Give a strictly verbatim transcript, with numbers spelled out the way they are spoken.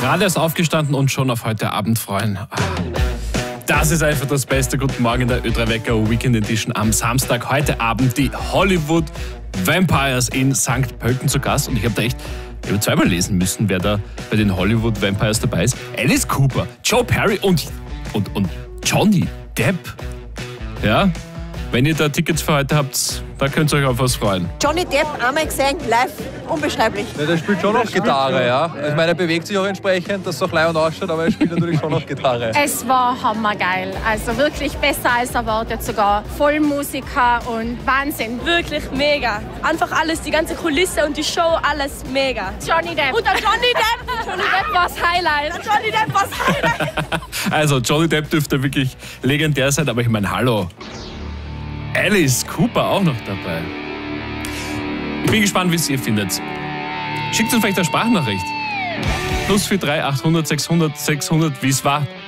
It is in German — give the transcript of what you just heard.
Gerade erst aufgestanden und schon auf heute Abend freuen. Das ist einfach das Beste. Guten Morgen in der Ö drei Wecker Weekend Edition am Samstag. Heute Abend die Hollywood Vampires in Sankt Pölten zu Gast. Und ich habe da echt ich habe zweimal lesen müssen, wer da bei den Hollywood Vampires dabei ist. Alice Cooper, Joe Perry und, und, und Johnny Depp. Ja, wenn ihr da Tickets für heute habt, da könnt ihr euch auf was freuen. Johnny Depp, einmal gesehen, live, unbeschreiblich. Ja, der spielt schon noch Gitarre, ja. Ich meine, er bewegt sich auch entsprechend, dass es auch leid ausschaut, aber er spielt natürlich schon noch Gitarre. Es war hammergeil, also wirklich besser als erwartet sogar. Vollmusiker und Wahnsinn. Wirklich mega. Einfach alles, die ganze Kulisse und die Show, alles mega. Johnny Depp. Und der Johnny Depp. Johnny Depp war's Highlight. Der Johnny Depp war's Highlight. Also Johnny Depp dürfte wirklich legendär sein, aber ich meine, hallo. Alice Cooper auch noch dabei. Ich bin gespannt, wie es ihr findet. Schickt uns vielleicht eine Sprachnachricht. Plus vier drei achthundert sechshundert sechshundert, wie es war.